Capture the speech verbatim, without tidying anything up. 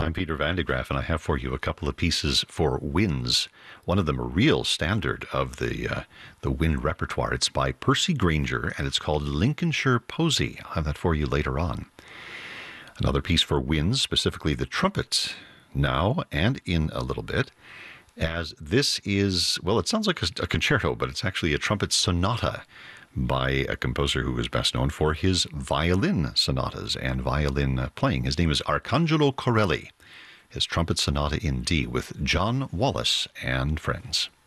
I'm Peter Van de Graaff, and I have for you a couple of pieces for winds. One of them a real standard of the uh, the wind repertoire. It's by Percy Grainger, and it's called Lincolnshire Posy. I'll have that for you later on. Another piece for winds, specifically the trumpet, now and in a little bit, as this is, well, it sounds like a, a concerto, but it's actually a trumpet sonata by a composer who is best known for his violin sonatas and violin playing. His name is Arcangelo Corelli. His trumpet sonata in D with John Wallis and friends.